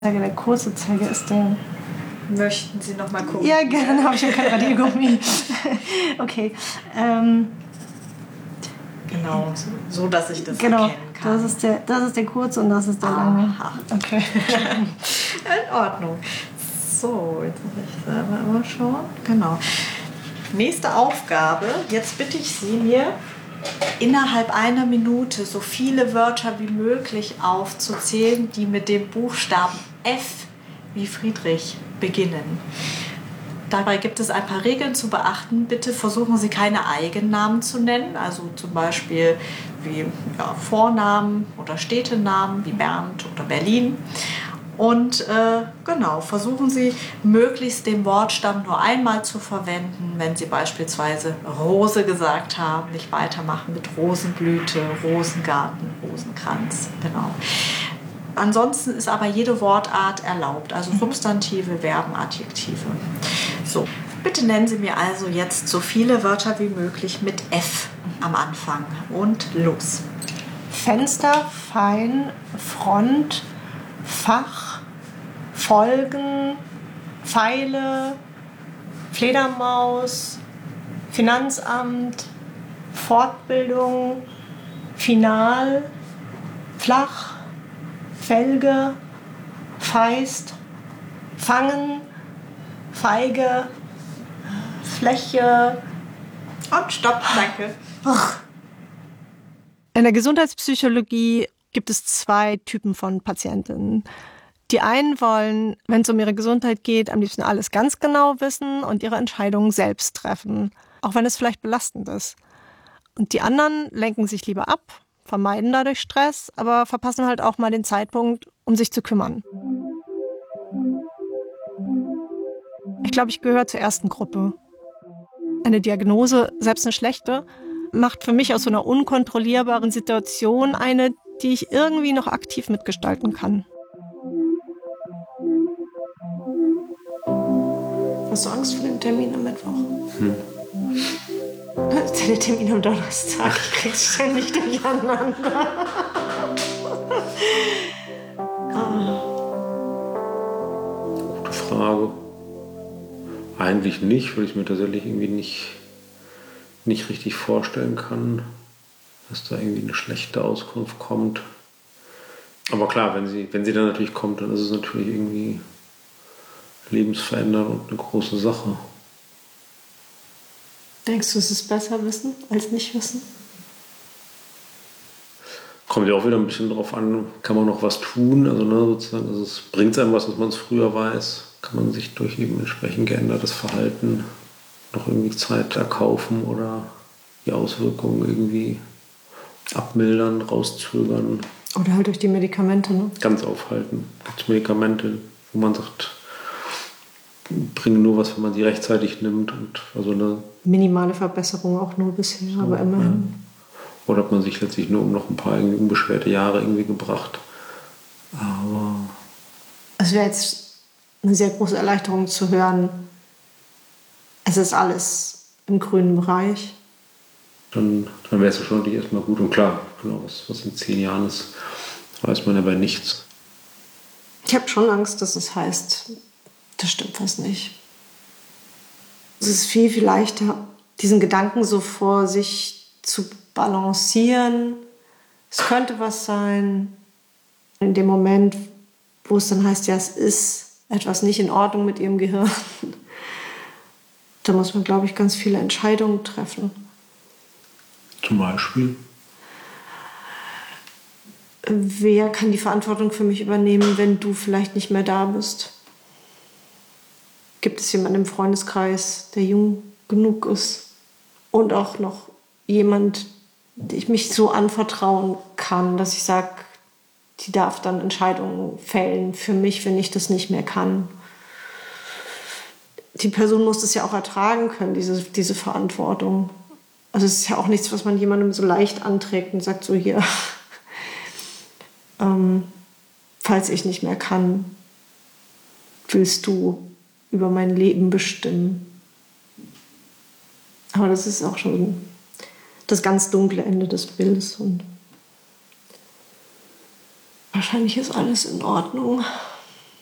Der kurze Zeiger ist der... Möchten Sie noch mal gucken? Ja, gerne, habe ich ja kein Radiergummi. Okay. Genau, so dass ich das erkennen kann. Das ist der kurze und das ist der lange. Aha. Okay. In Ordnung. So, jetzt muss ich selber immer schauen. Genau. Nächste Aufgabe. Jetzt bitte ich Sie, mir innerhalb einer Minute so viele Wörter wie möglich aufzuzählen, die mit dem Buchstaben F wie Friedrich beginnen. Dabei gibt es ein paar Regeln zu beachten. Bitte versuchen Sie keine Eigennamen zu nennen, also zum Beispiel wie Vornamen oder Städtenamen wie Bernd oder Berlin. Und versuchen Sie möglichst den Wortstamm nur einmal zu verwenden, wenn Sie beispielsweise Rose gesagt haben, nicht weitermachen mit Rosenblüte, Rosengarten, Rosenkranz. Genau. Ansonsten ist aber jede Wortart erlaubt, also Substantive, Verben, Adjektive. So, bitte nennen Sie mir also jetzt so viele Wörter wie möglich mit F am Anfang. Und los. Fenster, Fein, Front, Fach, Folgen, Pfeile, Fledermaus, Finanzamt, Fortbildung, Final, Flach, Felge, Feist, Fangen, Feige, Fläche und Stopp, danke. In der Gesundheitspsychologie gibt es 2 Typen von Patientinnen. Die einen wollen, wenn es um ihre Gesundheit geht, am liebsten alles ganz genau wissen und ihre Entscheidungen selbst treffen, auch wenn es vielleicht belastend ist. Und die anderen lenken sich lieber ab, vermeiden dadurch Stress, aber verpassen halt auch mal den Zeitpunkt, um sich zu kümmern. Ich glaube, ich gehöre zur ersten Gruppe. Eine Diagnose, selbst eine schlechte, macht für mich aus so einer unkontrollierbaren Situation eine, die ich irgendwie noch aktiv mitgestalten kann. Hast du Angst vor dem Termin am Mittwoch? Der Termin am Donnerstag. Ich krieg's ständig durcheinander. Gute Frage. Eigentlich nicht, weil ich mir tatsächlich irgendwie nicht richtig vorstellen kann, dass da irgendwie eine schlechte Auskunft kommt. Aber klar, wenn sie dann natürlich kommt, dann ist es natürlich irgendwie lebensverändernd und eine große Sache. Denkst du, es ist besser wissen als nicht wissen? Kommt ja auch wieder ein bisschen drauf an, kann man noch was tun? Also, sozusagen, also es bringt einem was, dass man es früher weiß. Kann man sich durch eben entsprechend geändertes Verhalten noch irgendwie Zeit erkaufen oder die Auswirkungen irgendwie abmildern, rauszögern. Oder halt durch die Medikamente, ne? Ganz aufhalten. Es gibt Medikamente, wo man sagt, bringen nur was, wenn man sie rechtzeitig nimmt. Und also eine minimale Verbesserung auch nur bisher, so, aber immerhin. Ja. Oder hat man sich letztlich nur um noch ein paar irgendwie unbeschwerte Jahre irgendwie gebracht. Aber es wäre jetzt eine sehr große Erleichterung zu hören, es ist alles im grünen Bereich. Dann wäre es schon natürlich erstmal gut. Und klar, genau, was in 10 Jahren ist, weiß man ja bei nichts. Ich habe schon Angst, dass es heißt, das stimmt was nicht. Es ist viel, viel leichter, diesen Gedanken so vor sich zu balancieren. Es könnte was sein. In dem Moment, wo es dann heißt, ja, es ist etwas nicht in Ordnung mit ihrem Gehirn, da muss man, glaube ich, ganz viele Entscheidungen treffen. Zum Beispiel? Wer kann die Verantwortung für mich übernehmen, wenn du vielleicht nicht mehr da bist? Gibt es jemanden im Freundeskreis, der jung genug ist und auch noch jemand, dem ich mich so anvertrauen kann, dass ich sage, die darf dann Entscheidungen fällen für mich, wenn ich das nicht mehr kann. Die Person muss das ja auch ertragen können, diese Verantwortung. Also es ist ja auch nichts, was man jemandem so leicht anträgt und sagt so hier, falls ich nicht mehr kann, willst du über mein Leben bestimmen. Aber das ist auch schon das ganz dunkle Ende des Bildes. Und wahrscheinlich ist alles in Ordnung.